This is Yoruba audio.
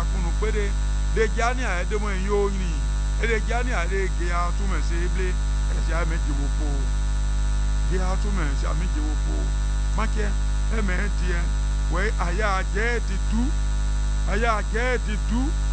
kunu pede de jani a de mo yo ni e de jani a de ge a tu me se ble e se a me ji wo po ge a tu me se a me ji wo po ma ke e me die we aya je ti du